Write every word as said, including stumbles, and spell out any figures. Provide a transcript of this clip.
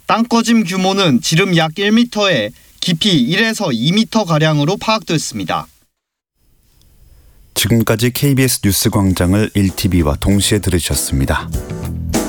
땅꺼짐 규모는 지름 약 일 미터에 깊이 일에서 이 미터가량으로 파악됐습니다. 지금까지 케이비에스 뉴스광장을 일 티비와 동시에 들으셨습니다.